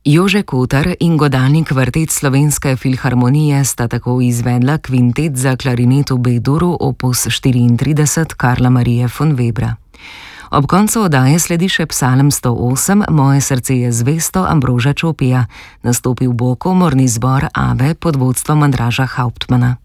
Jože Kotar in godalni kvartet Slovenske filharmonije sta tako izvedla kvintet za klarinet v B-duru opus 34 Karla Marije von Webra. Ob koncu oddaje sledi še psalm 108 Moje srce je zvesto Ambroža Čopija, nastopil bo komorni zbor Ave pod vodstvom Andraža Hauptmana.